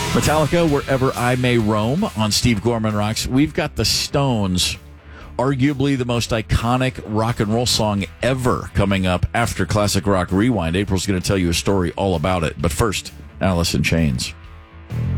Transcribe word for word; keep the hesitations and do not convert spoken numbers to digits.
Metallica, Wherever I May Roam on Steve Gorman Rocks. We've got the Stones, arguably the most iconic rock and roll song ever, coming up after Classic Rock Rewind. April's going to tell you a story all about it. But first, Alice in Chains.